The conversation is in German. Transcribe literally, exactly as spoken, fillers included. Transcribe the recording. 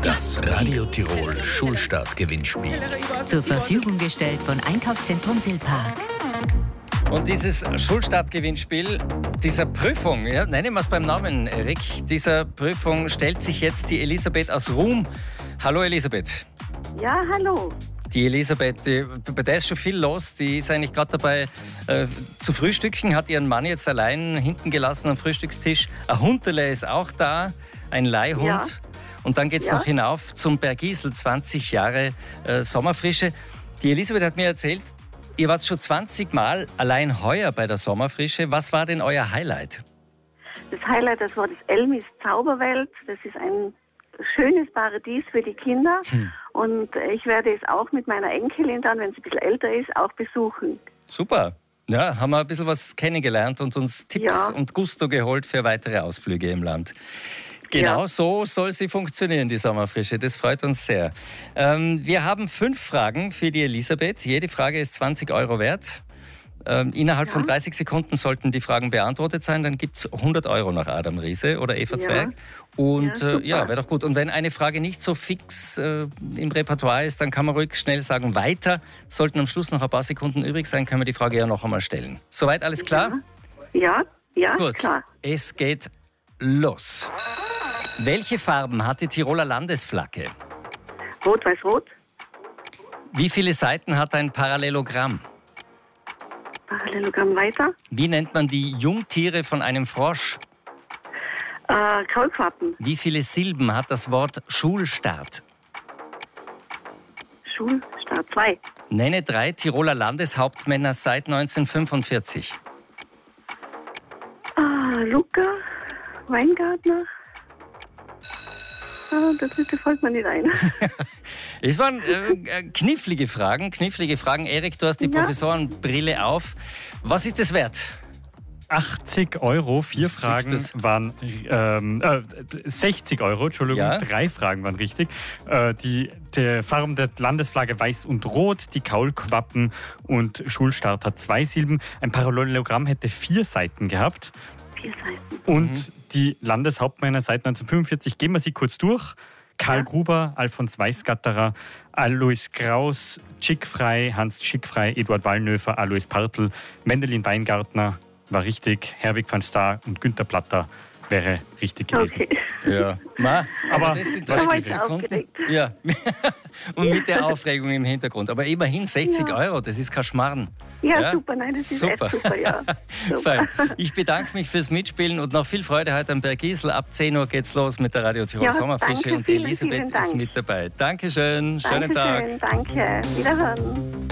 Das Radio Tirol Schulstart-Gewinnspiel. Zur Verfügung gestellt von Einkaufszentrum Silpark. Und dieses Schulstart-Gewinnspiel, dieser Prüfung, ja, nennen wir es beim Namen, Erik, dieser Prüfung stellt sich jetzt die Elisabeth aus Ruhm. Hallo Elisabeth. Ja, hallo. Die Elisabeth, die, bei der ist schon viel los. Die ist eigentlich gerade dabei äh, zu frühstücken, hat ihren Mann jetzt allein hinten gelassen am Frühstückstisch. Ein Hunderle ist auch da, ein Leihhund. Ja. Und dann geht es Ja. noch hinauf zum Bergisel, zwanzig Jahre äh, Sommerfrische. Die Elisabeth hat mir erzählt, ihr wart schon zwanzig Mal allein heuer bei der Sommerfrische. Was war denn euer Highlight? Das Highlight, das war das Elmis Zauberwelt. Das ist ein schönes Paradies für die Kinder. Hm. Und ich werde es auch mit meiner Enkelin dann, wenn sie ein bisschen älter ist, auch besuchen. Super. Ja, haben wir ein bisschen was kennengelernt und uns Tipps Ja. und Gusto geholt für weitere Ausflüge im Land. Genau Ja. so soll sie funktionieren, die Sommerfrische. Das freut uns sehr. Ähm, wir haben fünf Fragen für die Elisabeth. Jede Frage ist zwanzig Euro wert. Ähm, innerhalb Ja. von dreißig Sekunden sollten die Fragen beantwortet sein. Dann gibt es hundert Euro nach Adam Riese oder Eva Ja. Zwerg. Und Ja, äh, super. ja, wäre doch gut. Und wenn eine Frage nicht so fix äh, im Repertoire ist, dann kann man ruhig schnell sagen, weiter. Sollten am Schluss noch ein paar Sekunden übrig sein, können wir die Frage ja noch einmal stellen. Soweit alles klar? Ja, ja, Gut. klar. Es geht los. Welche Farben hat die Tiroler Landesflagge? Rot, weiß, rot. Wie viele Seiten hat ein Parallelogramm? Parallelogramm weiter. Wie nennt man die Jungtiere von einem Frosch? Äh, Kaulquappen. Wie viele Silben hat das Wort Schulstart? Schulstart zwei. Nenne drei Tiroler Landeshauptmänner seit neunzehnhundertfünfundvierzig. Ah, Luca, Weingartner. Ah, der dritte folgt mir nicht ein. Es waren äh, knifflige Fragen, knifflige Fragen. Erik, du hast die Ja. Professorenbrille auf. Was ist es wert? achtzig Euro, vier Siehst Fragen du's? waren, ähm, äh, sechzig Euro, Entschuldigung, Ja. drei Fragen waren richtig. Äh, die, die Farben der Landesflagge weiß und rot, die Kaulquappen und Schulstart hat zwei Silben. Ein Parallelogramm hätte vier Seiten gehabt. Vier Seiten. Und die Landeshauptmänner seit neunzehnhundertfünfundvierzig, gehen wir sie kurz durch. Karl Ja. Gruber, Alfons Weisgatterer, Alois Kraus, Schickfrei, Hans Schickfrei, Eduard Wallnöfer, Alois Partl, Wendelin Weingartner war richtig, Herwig van Staar und Günter Platter wäre richtig gewesen. Okay. Ja, Ma, aber Aber das sind da war dreißig ich Sekunden. aufgeregt. Ja, und mit der Aufregung im Hintergrund. Aber immerhin sechzig Ja. Euro, das ist kein Schmarrn. Ja, Ja? super. Nein, das ist Super. echt super, ja. Super. Fein. Ich bedanke mich fürs Mitspielen und noch viel Freude heute am Bergisel. Ab zehn Uhr geht's los mit der Radio Tirol Ja, Sommerfrische danke, und vielen, Elisabeth vielen ist Dank. mit dabei. Dankeschön, schönen Tag. Dankeschön, danke. Wiederhören.